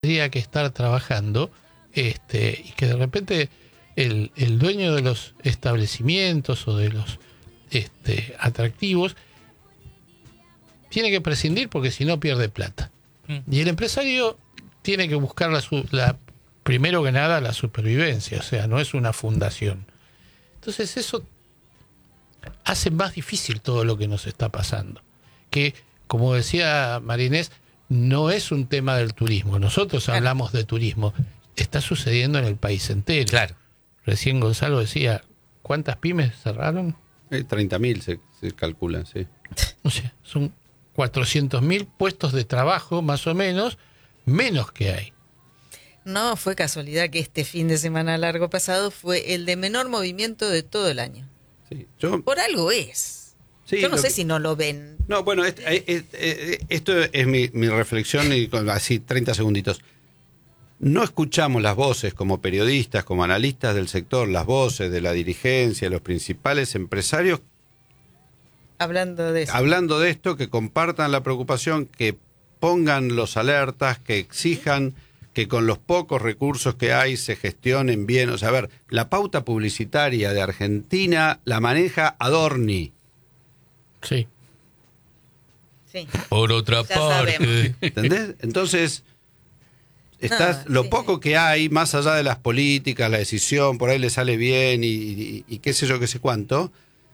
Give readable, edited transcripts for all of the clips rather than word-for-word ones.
tendría que estar trabajando, y que de repente el dueño de los establecimientos o de los atractivos tiene que prescindir porque si no pierde plata. Y el empresario tiene que buscar primero que nada la supervivencia, o sea, no es una fundación. Entonces eso hace más difícil todo lo que nos está pasando. Que, como decía Marinés, no es un tema del turismo. Nosotros hablamos de turismo. Está sucediendo en el país entero. Claro. Recién Gonzalo decía, ¿cuántas pymes cerraron? 30.000 se calculan, sí. O sea, son 400.000 puestos de trabajo, más o menos que hay. No fue casualidad que este fin de semana largo pasado fue el de menor movimiento de todo el año. Sí. Por algo es. Sí, Yo no sé si no lo ven. No, bueno, esto es mi reflexión y así 30 segunditos. No escuchamos las voces como periodistas, como analistas del sector, las voces de la dirigencia, los principales empresarios Hablando de eso. hablando de esto, que compartan la preocupación, que pongan los alertas, que exijan que con los pocos recursos que hay se gestionen bien. O sea, a ver, la pauta publicitaria de Argentina la maneja Adorni. Sí. Sí. Por otra Ya parte. sabemos. ¿Entendés? Entonces, No, lo sí. poco que hay, más allá de las políticas, la decisión, por ahí le sale bien y qué sé yo, qué sé cuánto,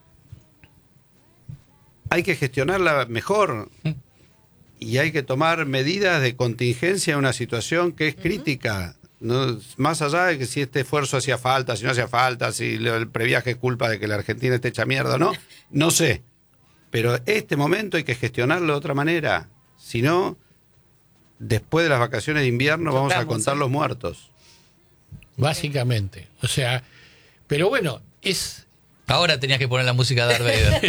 hay que gestionarla mejor y hay que tomar medidas de contingencia en una situación que es crítica. ¿No? Más allá de que si este esfuerzo hacía falta, si no hacía falta, si el previaje es culpa de que la Argentina esté hecha mierda o no, no sé. Pero este momento hay que gestionarlo de otra manera. Si no, después de las vacaciones de invierno vamos a contar los muertos. Básicamente. O sea, pero bueno, es Ahora tenías que poner la música de Darth Vader.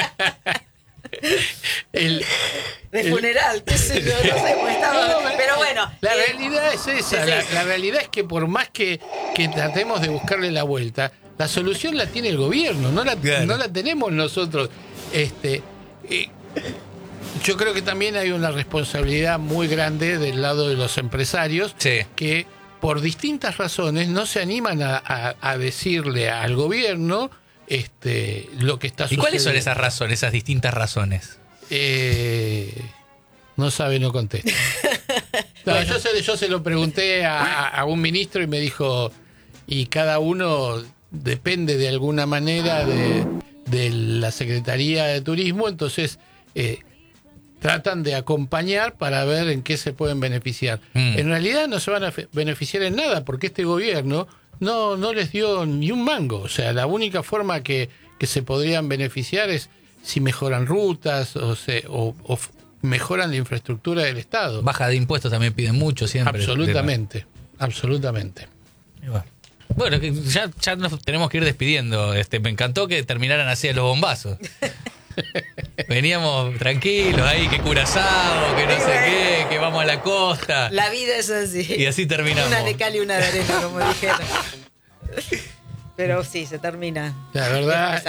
De funeral, qué sé yo, no sé cómo estaba. Pero bueno. La realidad es esa. La realidad es que por más que tratemos de buscarle la vuelta, la solución la tiene el gobierno, no la tenemos nosotros. Yo creo que también hay una responsabilidad muy grande del lado de los empresarios que por distintas razones no se animan a decirle al gobierno lo que está sucediendo. ¿Y cuáles son esas razones, esas distintas razones? No sabe, no contesta. No, bueno. Yo se lo pregunté a un ministro y me dijo, y cada uno depende de alguna manera de la Secretaría de Turismo, entonces tratan de acompañar para ver en qué se pueden beneficiar. En realidad no se van a beneficiar en nada, porque este gobierno no les dio ni un mango. O sea, la única forma que se podrían beneficiar es si mejoran rutas o mejoran la infraestructura del Estado. Baja de impuestos también piden mucho siempre. Absolutamente. Bueno, ya nos tenemos que ir despidiendo. Me encantó que terminaran así a los bombazos. Veníamos tranquilos ahí, que Curazao, que no sé qué, que vamos a la costa. La vida es así. Y así terminamos. Una de cal y una de arena, como dijeron. Pero sí, se termina. La verdad,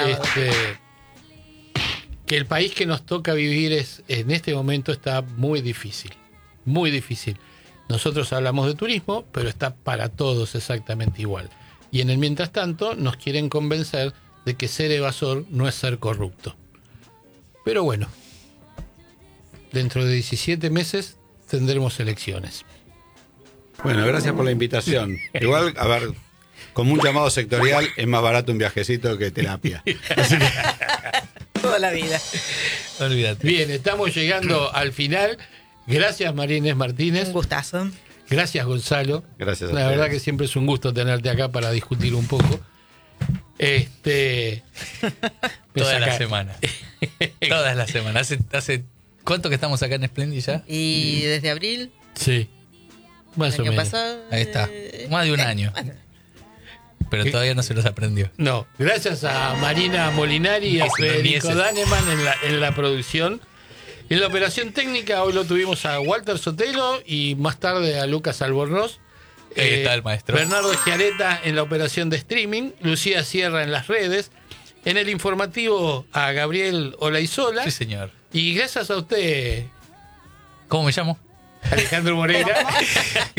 que el país que nos toca vivir en este momento está muy difícil. Muy difícil. Nosotros hablamos de turismo, pero está para todos exactamente igual. Y en el mientras tanto nos quieren convencer de que ser evasor no es ser corrupto. Pero bueno, dentro de 17 meses tendremos elecciones. Bueno, gracias por la invitación. Igual, a ver, como un llamado sectorial, es más barato un viajecito que terapia. Toda la vida. Olvídate. Bien, estamos llegando al final. Gracias, María Inés Martínez. Un gustazo. Gracias, Gonzalo. Gracias a La ustedes. verdad que siempre es un gusto tenerte acá para discutir un poco. Toda la semana. Todas las semanas. ¿Hace cuánto que estamos acá en Splendid ya? Y desde abril. Sí. Más o año menos. pasado. Ahí está. Más de un año. Pero todavía no se los aprendió. No, gracias a Marina Molinari y a Federico Daneman en la producción. En la operación técnica hoy lo tuvimos a Walter Sotelo y más tarde a Lucas Albornoz. Ahí está el maestro. Bernardo Schiaretta en la operación de streaming, Lucía Sierra en las redes, en el informativo a Gabriel Olaizola. Sí, señor. Y gracias a usted, ¿Cómo me llamo? Alejandro Moreira.